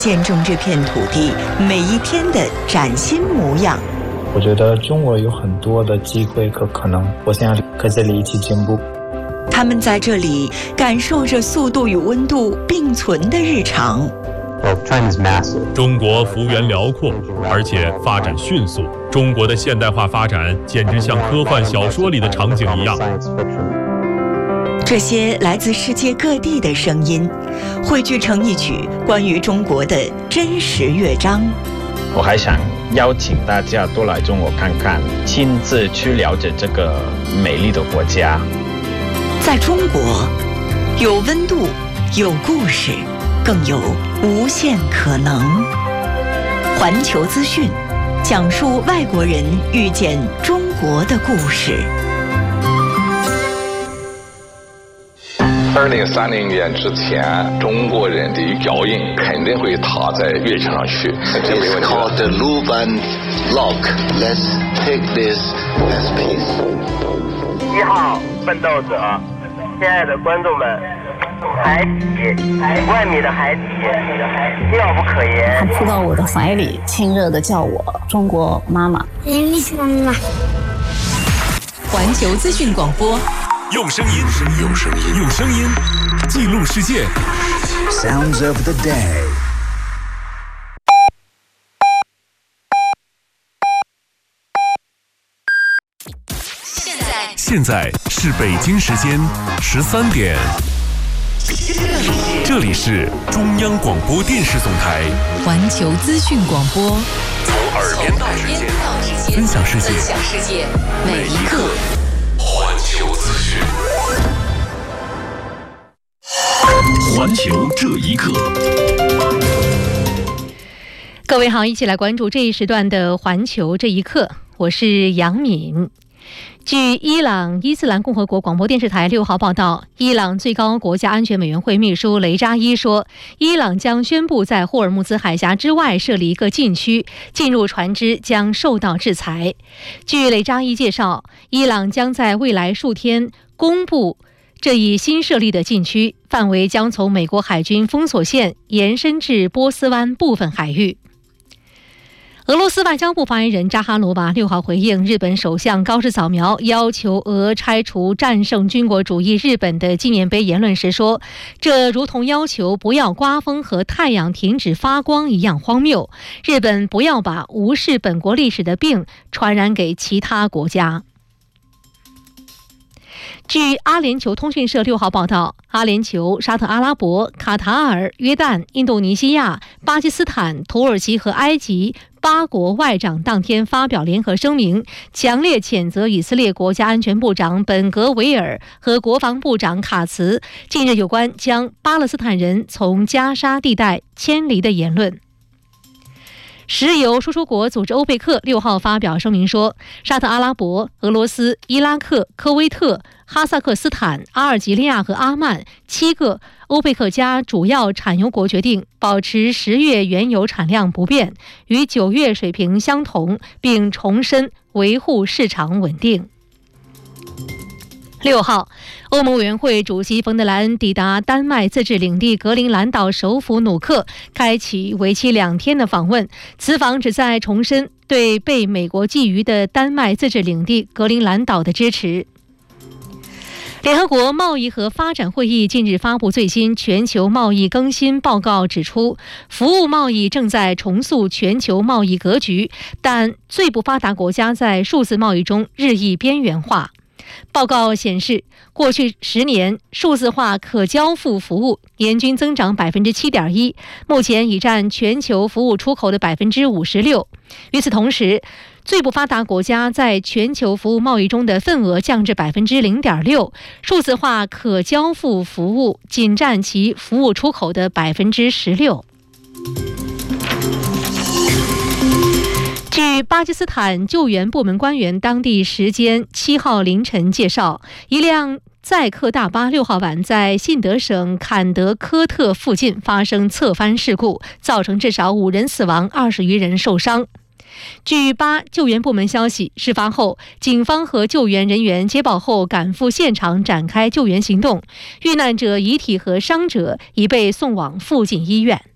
见证这片土地每一天的崭新模样。 我觉得中国有很多的机会和可能，我想和这里一起进步。 他们在这里感受着速度与温度并存的日常。 中国幅员辽阔，而且发展迅速。中国的现代化发展简直像科幻小说里的场景一样。 这些来自世界各地的声音，汇聚成一曲关于中国的真实乐章。 我还想邀请大家多来中国看看，亲自去了解这个美丽的国家。 在中国，有温度，有故事，更有无限可能。环球资讯，讲述外国人遇见中国的故事。 2030年之前，中国人的脚印肯定会踏在月球上去，这没问题。It's called the Luban Log. Let's take this as peace. 1号奋斗者，亲爱的观众们，海底，5万米的海底，妙不可言。 他扑到我的怀里，亲热地叫我中国妈妈。 妈妈。 环球资讯广播。 用声音记录世界。 Sounds of the day。 现在是北京时间13点，这里是中央广播电视总台环球资讯广播， 从耳边到指尖，分享世界每一刻。环球资讯，环球这一刻。 各位好，一起来关注这一时段的环球这一刻，我是杨敏。据伊朗伊斯兰共和国广播电视台6号报道，伊朗最高国家安全委员会秘书雷扎伊说，伊朗将宣布在霍尔木兹海峡之外设立一个禁区，进入船只将受到制裁。据雷扎伊介绍，伊朗将在未来数天公布这一新设立的禁区，范围将从美国海军封锁线延伸至波斯湾部分海域。俄罗斯外交部发言人扎哈罗娃6号回应日本首相高市早苗要求俄拆除战胜军国主义日本的纪念碑言论时说，这如同要求不要刮风和太阳停止发光一样荒谬，日本不要把无视本国历史的病传染给其他国家。据阿联酋通讯社6号报道，阿联酋、沙特阿拉伯、卡塔尔、约旦、印度尼西亚、巴基斯坦、土耳其和埃及8国外长当天发表联合声明，强烈谴责以色列国家安全部长本格维尔和国防部长卡茨近日有关将巴勒斯坦人从加沙地带迁离的言论。石油输出国组织欧佩克6号发表声明说，沙特阿拉伯、俄罗斯、伊拉克、科威特、哈萨克斯坦、阿尔及利亚和阿曼7个欧佩克加主要产油国决定保持10月原油产量不变，与9月水平相同，并重申维护市场稳定。6号，欧盟委员会主席冯德莱恩抵达丹麦自治领地格陵兰岛首府努克，开启为期2天的访问。此访旨在重申对被美国觊觎的丹麦自治领地格陵兰岛的支持。联合国贸易和发展会议近日发布最新全球贸易更新报告，指出服务贸易正在重塑全球贸易格局，但最不发达国家在数字贸易中日益边缘化。报告显示，过去10年数字化可交付服务年均增长 7.1%， 目前已占全球服务出口的 56%。 与此同时，最不发达国家在全球服务贸易中的份额降至 0.6%， 数字化可交付服务仅占其服务出口的 16%。据巴基斯坦救援部门官员当地时间7号凌晨介绍，一辆载客大巴6号晚在信德省坎德科特附近发生侧翻事故，造成至少5人死亡，20余人受伤。据巴救援部门消息，事发后警方和救援人员接报后赶赴现场展开救援行动，遇难者遗体和伤者已被送往附近医院。